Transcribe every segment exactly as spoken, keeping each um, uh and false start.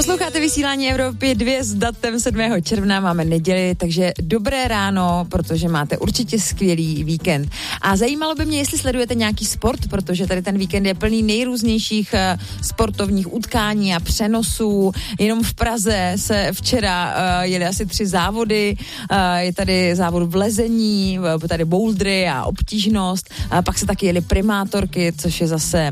Posloucháte vysílání Evropy dva s datem sedmého června, máme neděli, takže dobré ráno, protože máte určitě skvělý víkend. A zajímalo by mě, jestli sledujete nějaký sport, protože tady ten víkend je plný nejrůznějších uh, sportovních utkání a přenosů. Jenom v Praze se včera uh, jeli asi tři závody, uh, je tady závod v lezení, uh, tady bouldry a obtížnost, uh, pak se taky jeli primátorky, což je zase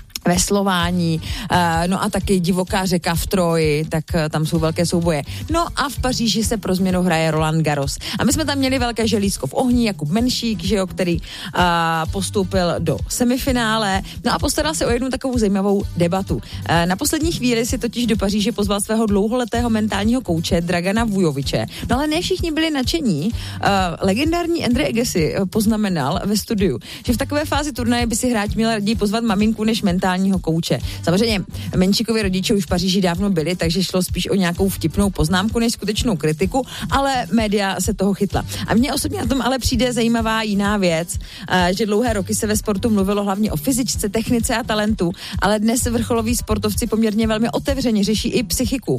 veslování, no a taky divoká řeka v Troji, tak tam jsou velké souboje. No a v Paříži se pro změnu hraje Roland Garros. A my jsme tam měli velké želízko v ohni, Jakub Menšík, že jo, který a, postoupil do semifinále. No a postaral se o jednu takovou zajímavou debatu. A, na poslední chvíli si totiž do Paříže pozval svého dlouholetého mentálního kouče Dragana Vujoviče. No ale ne všichni byli nadšení. A, legendární Andre Agassi poznamenal ve studiu, že v takové fázi turnaje by si hráč měl raději pozvat maminku než mentální kouče. Samozřejmě Menšíkovi rodiče už v Paříži dávno byli, takže šlo spíš o nějakou vtipnou poznámku než skutečnou kritiku, ale média se toho chytla. A mně osobně na tom ale přijde zajímavá jiná věc, že dlouhé roky se ve sportu mluvilo hlavně o fyzičce, technice a talentu, ale dnes vrcholoví sportovci poměrně velmi otevřeně řeší i psychiku.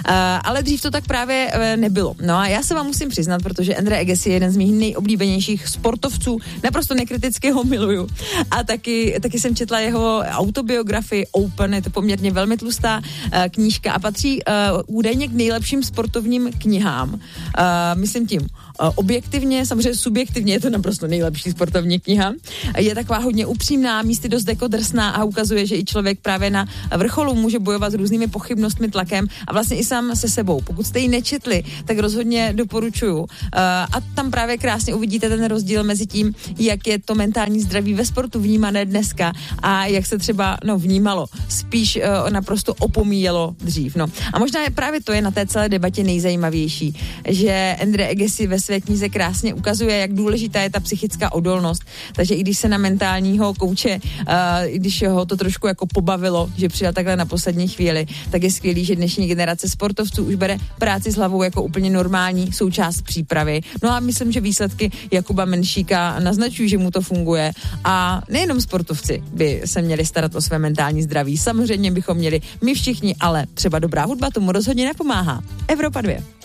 Ale dřív to tak právě nebylo. No a já se vám musím přiznat, protože Andre Agassi je jeden z mých nejoblíbenějších sportovců, naprosto nekriticky ho miluju. A taky, taky jsem četla jeho autobiografii Open, je to poměrně velmi tlustá uh, knížka a patří uh, údajně k nejlepším sportovním knihám. Uh, myslím tím uh, objektivně, samozřejmě subjektivně je to naprosto nejlepší sportovní kniha. Je taková hodně upřímná, místy dost jako drsná a ukazuje, že i člověk právě na vrcholu může bojovat s různými pochybnostmi, tlakem a vlastně i sám se sebou. Pokud jste ji nečetli, tak rozhodně doporučuju. Uh, a tam právě krásně uvidíte ten rozdíl mezi tím, jak je to mentální zdraví ve sportu vnímané dneska a jak se třeba no, vnímalo, spíš uh, naprosto opomíjelo dřív. No. A možná je právě to je na té celé debatě nejzajímavější, že Andre Agassi ve své knize krásně ukazuje, jak důležitá je ta psychická odolnost. Takže i když se na mentálního kouče, uh, i když ho to trošku jako pobavilo, že přidal takhle na poslední chvíli, tak je skvělý, že dnešní generace sportovců už bere práci s hlavou jako úplně normální součást přípravy. No a myslím, že výsledky Jakuba Menšíka naznačují, že mu to funguje. A nejenom sportovci by se měli starat o své mentální zdraví. Samozřejmě bychom měli my všichni, ale třeba dobrá hudba tomu rozhodně nepomáhá. Evropa dva.